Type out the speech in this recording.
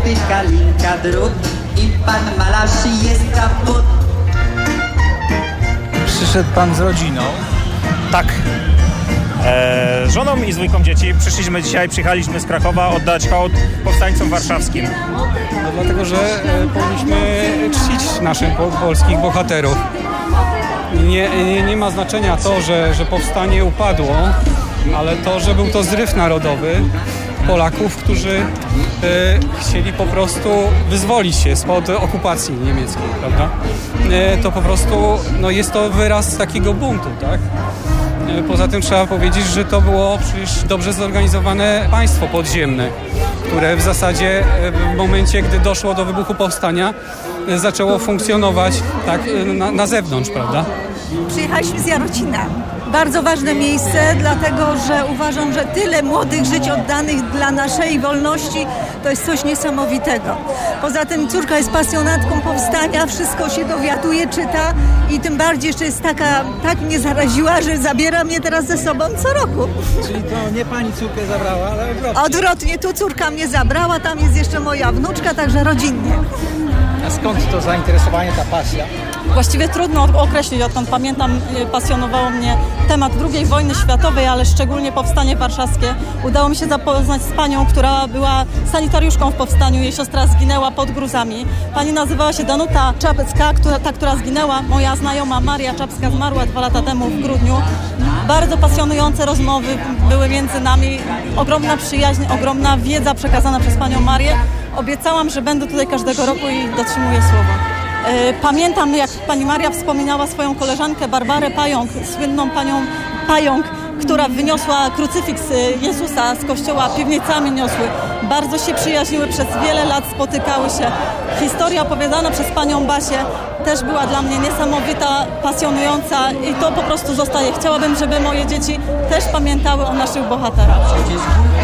zapycha linka drut i pan malarz jest kaput. Przyszedł pan z rodziną? Tak. Z żoną i z dwójką dzieci przyjechaliśmy z Krakowa oddać hołd powstańcom warszawskim. No dlatego, że powinniśmy czcić naszych polskich bohaterów. Nie ma znaczenia to, że powstanie upadło, ale to, że był to zryw narodowy Polaków, którzy chcieli po prostu wyzwolić się spod okupacji niemieckiej, prawda? To po prostu jest to wyraz takiego buntu, tak? Poza tym trzeba powiedzieć, że to było przecież dobrze zorganizowane państwo podziemne, które w zasadzie w momencie, gdy doszło do wybuchu powstania, zaczęło funkcjonować tak na zewnątrz, prawda? Przyjechaliśmy z Jarocina. Bardzo ważne miejsce, dlatego że uważam, że tyle młodych żyć oddanych dla naszej wolności to jest coś niesamowitego. Poza tym córka jest pasjonatką powstania, wszystko się dowiaduje, czyta i tym bardziej jeszcze jest tak mnie zaraziła, że zabiera mnie teraz ze sobą co roku. Czyli to nie pani córkę zabrała, ale odwrotnie. Odwrotnie, tu córka mnie zabrała, tam jest jeszcze moja wnuczka, także rodzinnie. A skąd to zainteresowanie, ta pasja? Właściwie trudno określić, odkąd pamiętam, pasjonowało mnie temat II wojny światowej, ale szczególnie powstanie warszawskie. Udało mi się zapoznać z panią, która była sanitariuszką w powstaniu. Jej siostra zginęła pod gruzami. Pani nazywała się Danuta Czapecka, która zginęła. Moja znajoma Maria Czapska zmarła 2 lata temu w grudniu. Bardzo pasjonujące rozmowy były między nami. Ogromna przyjaźń, ogromna wiedza przekazana przez panią Marię. Obiecałam, że będę tutaj każdego roku i dotrzymuję słowa. Pamiętam, jak pani Maria wspominała swoją koleżankę Barbarę Pająk, słynną panią Pająk, która wyniosła krucyfiks Jezusa z kościoła, piwnicami niosły. Bardzo się przyjaźniły, przez wiele lat spotykały się. Historia opowiadana przez panią Basię też była dla mnie niesamowita, pasjonująca i to po prostu zostaje. Chciałabym, żeby moje dzieci też pamiętały o naszych bohaterach.